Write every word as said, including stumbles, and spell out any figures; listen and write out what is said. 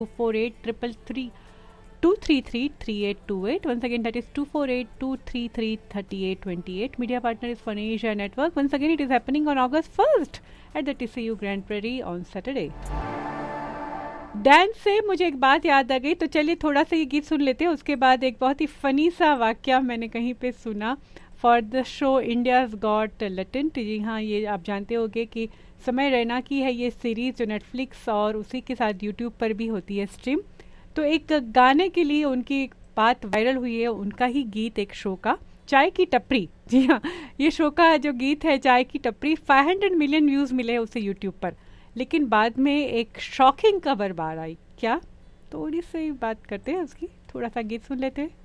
four eight triple three two three three three eight two eight. Once again, that is two four eight two three three three eight two eight. Media partner is Fun Asia Network. Once again, it is happening on August first at the T C U Grand Prairie on Saturday. Dance से मुझे एक बात याद आ गई, तो चलिए थोड़ा सा ये गीत सुन लेते हैं. उसके बाद एक बहुत ही फनी सा वाक्य मैंने कहीं पे सुना for the show India's got talent. जी हाँ, ये आप जानते होंगे कि समय रैना की है ये सीरीज़ जो नेटफ्लिक्स और उसी के साथ यूट्यूब पर भी होती है स्ट्रीम. तो एक गाने के लिए उनकी बात वायरल हुई है, उनका ही गीत एक शो का चाय की टपरी. जी हाँ, ये शो का जो गीत है चाय की टपरी पाँच सौ मिलियन व्यूज़ मिले उसे यूट्यूब पर. लेकिन बाद में एक शॉकिंग खबर बाहर आई. क्या? थोड़ी सी बात करते हैं उसकी, थोड़ा सा गीत सुन लेते हैं.